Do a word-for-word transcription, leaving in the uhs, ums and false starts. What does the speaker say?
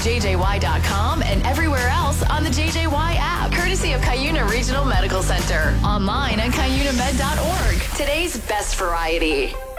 J J Y dot com and everywhere else on the J J Y app, courtesy of Cuyuna Regional Medical Center. Online at cuyuna med dot org. Today's best variety.